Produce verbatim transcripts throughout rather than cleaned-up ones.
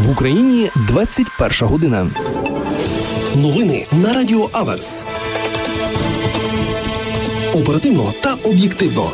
В Україні двадцять перша година. Новини на Радіо Аверс. Оперативно та об'єктивно.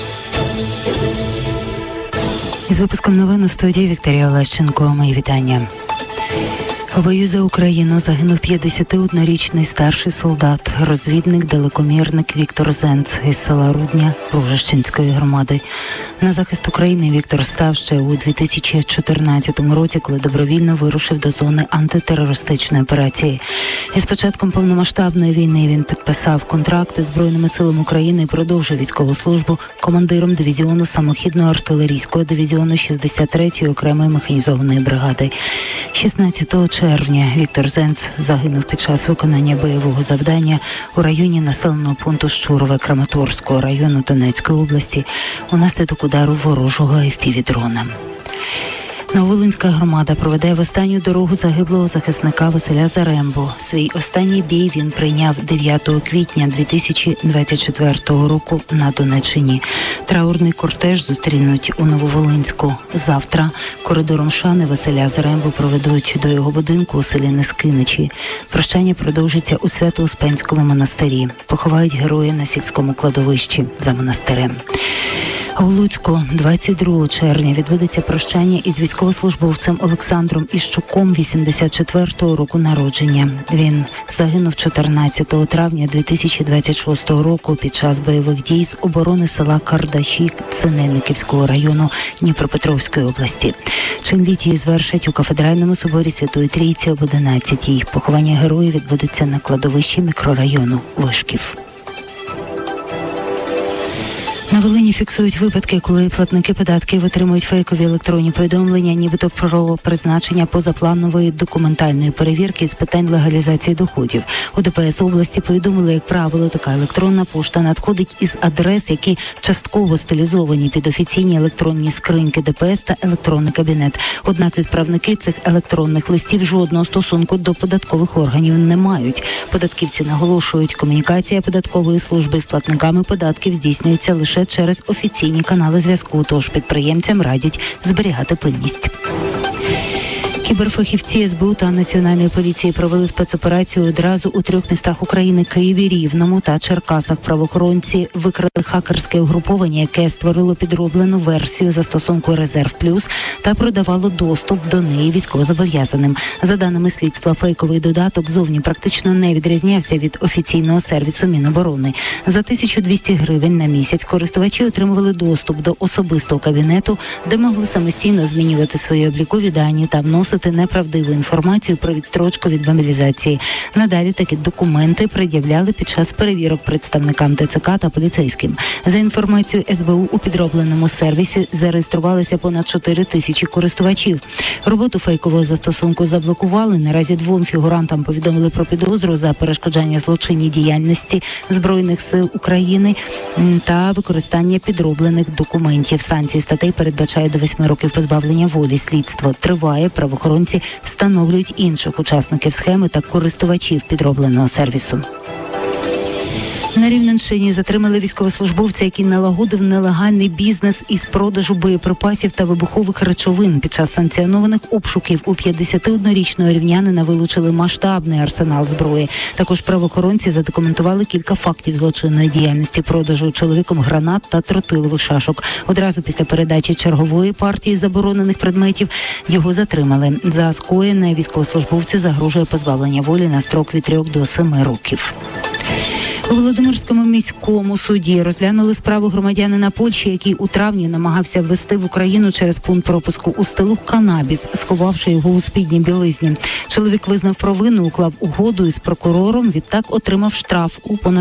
Із випуском новин у студії Вікторія Олещенко. Мої вітання. У бою за Україну загинув п'ятдесятиоднорічний старший солдат, розвідник, далекомірник Віктор Зенц із села Рудня Ружищенської громади. На захист України Віктор став ще у дві тисячі чотирнадцятому році, коли добровільно вирушив до зони антитерористичної операції. І з початком повномасштабної війни він підписав контракт із Збройними силами України і продовжив військову службу командиром дивізіону самохідного артилерійського дивізіону шістдесят третьої окремої механізованої бригади. шістнадцятого червня Віктор Зенц загинув під час виконання бойового завдання у районі населеного пункту Щурове Краматорського району Донецької області унаслідок удару ворожого еф пі ві-дрона. Нововолинська громада проведе в останню дорогу загиблого захисника Василя Зарембу. Свій останній бій він прийняв дев'ятого квітня дві тисячі двадцять четвертого року на Донеччині. Траурний кортеж зустрінуть у Нововолинську. Завтра коридором шани Василя Зарембу проведуть до його будинку у селі Нескиничі. Прощання продовжиться у Свято-Успенському монастирі. Поховають героя на сільському кладовищі за монастирем. У Луцьку двадцять другого червня відбудеться прощання із військовослужбовцем Олександром Іщуком вісімдесят четвертого року народження. Він загинув чотирнадцятого травня дві тисячі двадцять шостого року під час бойових дій з оборони села Кардаші Синельниківського району Дніпропетровської області. Чинліття звершать у кафедральному соборі Святої Трійці об одинадцятій. Поховання героя відбудеться на кладовищі мікрорайону Вишків. На Волині фіксують випадки, коли платники податків отримують фейкові електронні повідомлення, нібито про призначення позапланової документальної перевірки з питань легалізації доходів. У де пе ес області повідомили, як правило, така електронна пошта надходить із адрес, які частково стилізовані під офіційні електронні скриньки де пе ес та електронний кабінет. Однак відправники цих електронних листів жодного стосунку до податкових органів не мають. Податківці наголошують, комунікація податкової служби з платниками податків здійснюється лише через офіційні канали зв'язку, тож підприємцям радять зберігати пильність. Кіберфахівці ес бе у та Національної поліції провели спецоперацію одразу у трьох містах України – Києві, Рівному та Черкасах. Правоохоронці викрили хакерське угруповання, яке створило підроблену версію застосунку «Резерв Плюс» та продавало доступ до неї військовозобов'язаним. За даними слідства, фейковий додаток зовні практично не відрізнявся від офіційного сервісу Міноборони. За тисячу двісті гривень на місяць користувачі отримували доступ до особистого кабінету, де могли самостійно змінювати свої облікові дані та вносити неправдиву інформацію про відстрочку від мобілізації. Надалі такі документи пред'являли під час перевірок представникам те це ка та поліцейським. За інформацією ес бе у, у підробленому сервісі зареєструвалися понад чотири тисячі користувачів. Роботу фейкового застосунку заблокували. Наразі двом фігурантам повідомили про підозру за перешкоджання злочинній діяльності Збройних сил України та використання підроблених документів. Санкції статей передбачають до восьми років позбавлення волі. Слідство триває. Правоохоронці встановлюють інших учасників схеми та користувачів підробленого сервісу. На Рівненщині затримали військовослужбовця, який налагодив нелегальний бізнес із продажу боєприпасів та вибухових речовин. Під час санкціонованих обшуків у п'ятдесятиоднорічного рівнянина вилучили масштабний арсенал зброї. Також правоохоронці задокументували кілька фактів злочинної діяльності продажу чоловіком гранат та тротилових шашок. Одразу після передачі чергової партії заборонених предметів його затримали. За скоєне військовослужбовцю загрожує позбавлення волі на строк від трьох до семи років. У Володимирському міському суді розглянули справу громадянина Польщі, який у травні намагався ввести в Україну через пункт пропуску у Стилух канабіс, сховавши його у спідній білизні. Чоловік визнав провину, уклав угоду із прокурором, відтак отримав штраф у понад